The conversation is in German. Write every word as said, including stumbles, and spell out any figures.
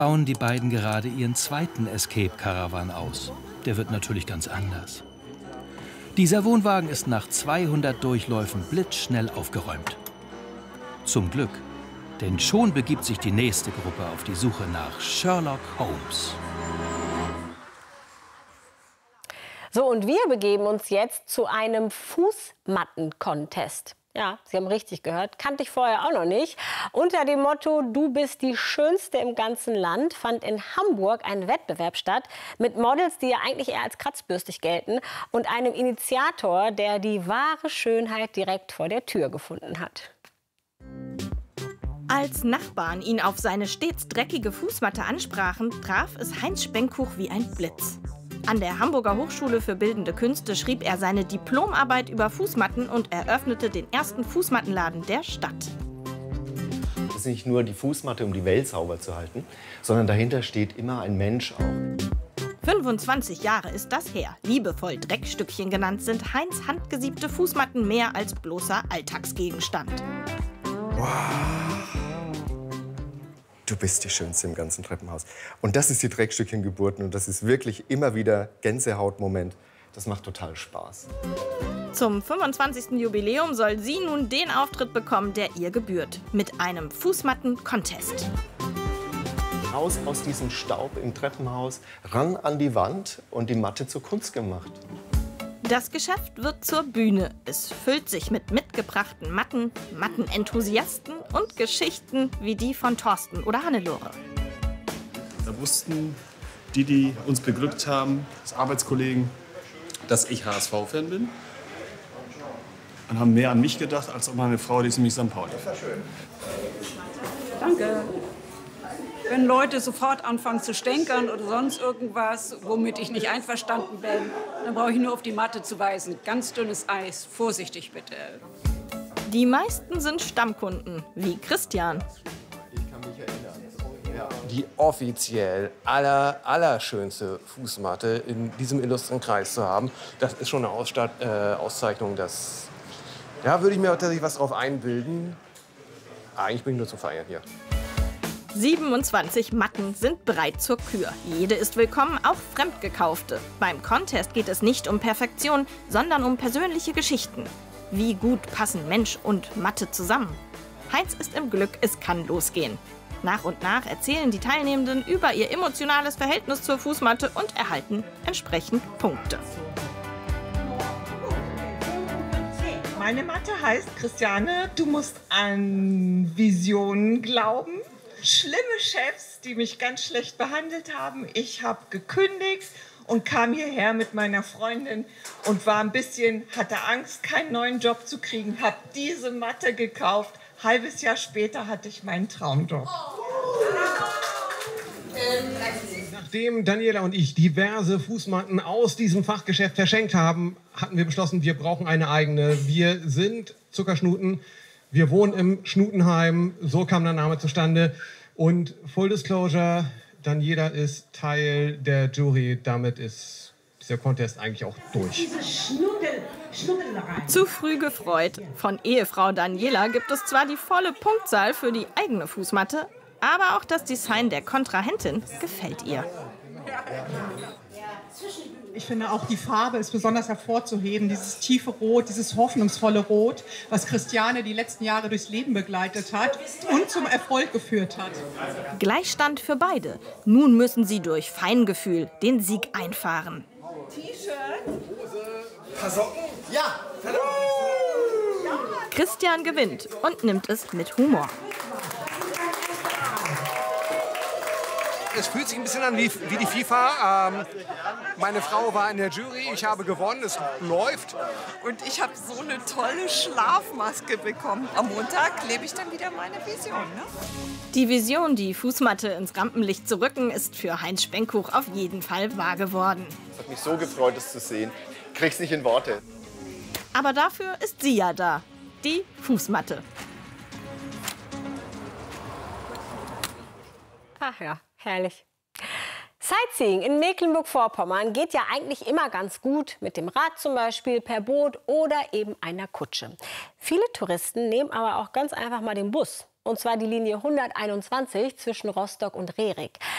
Bauen die beiden gerade ihren zweiten Escape Caravan aus. Der wird natürlich ganz anders. Dieser Wohnwagen ist nach zweihundert Durchläufen blitzschnell aufgeräumt. Zum Glück, denn schon begibt sich die nächste Gruppe auf die Suche nach Sherlock Holmes. So, und wir begeben uns jetzt zu einem Fußmatten-Contest. Ja, Sie haben richtig gehört, kannte ich vorher auch noch nicht. Unter dem Motto "Du bist die Schönste im ganzen Land" fand in Hamburg ein Wettbewerb statt mit Models, die ja eigentlich eher als kratzbürstig gelten, und einem Initiator, der die wahre Schönheit direkt vor der Tür gefunden hat. Als Nachbarn ihn auf seine stets dreckige Fußmatte ansprachen, traf es Heinz Spenkuch wie ein Blitz. An der Hamburger Hochschule für Bildende Künste schrieb er seine Diplomarbeit über Fußmatten und eröffnete den ersten Fußmattenladen der Stadt. Es ist nicht nur die Fußmatte, um die Welt sauber zu halten, sondern dahinter steht immer ein Mensch auch. fünfundzwanzig Jahre ist das her. Liebevoll Dreckstückchen genannt sind Heinz handgesiebte Fußmatten mehr als bloßer Alltagsgegenstand. Wow. Du bist die Schönste im ganzen Treppenhaus. Und das ist die Dreckstückchen-Geburten. Und das ist wirklich immer wieder Gänsehautmoment. Das macht total Spaß. Zum fünfundzwanzigsten Jubiläum soll sie nun den Auftritt bekommen, der ihr gebührt. Mit einem Fußmatten-Contest. Raus aus diesem Staub im Treppenhaus, ran an die Wand und die Matte zur Kunst gemacht. Das Geschäft wird zur Bühne. Es füllt sich mit mitgebrachten Matten, Mattenenthusiasten und Geschichten wie die von Thorsten oder Hannelore. Da wussten die, die uns beglückt haben, das Arbeitskollegen, dass ich H S V-Fan bin. Und haben mehr an mich gedacht, als an meine Frau, die ist nämlich Sankt Pauli. Danke. Wenn Leute sofort anfangen zu stänkern oder sonst irgendwas, womit ich nicht einverstanden bin, dann brauche ich nur auf die Matte zu weisen. Ganz dünnes Eis, vorsichtig bitte. Die meisten sind Stammkunden, wie Christian. Ich kann mich erinnern. Ja. Die offiziell aller, allerschönste Fußmatte in diesem illustren Kreis zu haben, das ist schon eine Ausstatt, äh, Auszeichnung. Das, da würde ich mir tatsächlich was drauf einbilden. Eigentlich bin ich nur zum Feiern hier. siebenundzwanzig Matten sind bereit zur Kür. Jede ist willkommen, auch fremdgekaufte. Beim Contest geht es nicht um Perfektion, sondern um persönliche Geschichten. Wie gut passen Mensch und Matte zusammen? Heinz ist im Glück, es kann losgehen. Nach und nach erzählen die Teilnehmenden über ihr emotionales Verhältnis zur Fußmatte und erhalten entsprechend Punkte. Meine Matte heißt: Christiane, du musst an Visionen glauben. Schlimme Chefs, die mich ganz schlecht behandelt haben. Ich habe gekündigt und kam hierher mit meiner Freundin und war ein bisschen, hatte Angst, keinen neuen Job zu kriegen. Habe diese Matte gekauft. Halbes Jahr später hatte ich meinen Traumjob. Nachdem Daniela und ich diverse Fußmatten aus diesem Fachgeschäft verschenkt haben, hatten wir beschlossen, wir brauchen eine eigene. Wir sind Zuckerschnuten. Wir wohnen im Schnutenheim, so kam der Name zustande. Und Full Disclosure, Daniela ist Teil der Jury, damit ist dieser Contest eigentlich auch durch. Zu früh gefreut. Von Ehefrau Daniela gibt es zwar die volle Punktzahl für die eigene Fußmatte, aber auch das Design der Kontrahentin gefällt ihr. Ich finde auch, die Farbe ist besonders hervorzuheben, dieses tiefe Rot, dieses hoffnungsvolle Rot, was Christiane die letzten Jahre durchs Leben begleitet hat und zum Erfolg geführt hat. Gleichstand für beide. Nun müssen sie durch Feingefühl den Sieg einfahren. T-Shirt, Hose, paar Socken. Ja! Christian gewinnt und nimmt es mit Humor. Es fühlt sich ein bisschen an wie, wie die FIFA. Ähm, meine Frau war in der Jury, ich habe gewonnen, es läuft. Und ich habe so eine tolle Schlafmaske bekommen. Am Montag lebe ich dann wieder meine Vision. Ne? Die Vision, die Fußmatte ins Rampenlicht zu rücken, ist für Heinz Spenkuch auf jeden Fall wahr geworden. Es hat mich so gefreut, das zu sehen. Ich krieg's nicht in Worte. Aber dafür ist sie ja da, die Fußmatte. Ach ja, herrlich. Sightseeing in Mecklenburg-Vorpommern geht ja eigentlich immer ganz gut, mit dem Rad zum Beispiel, per Boot oder eben einer Kutsche. Viele Touristen nehmen aber auch ganz einfach mal den Bus. Und zwar die Linie hunderteinundzwanzig zwischen Rostock und Rerik.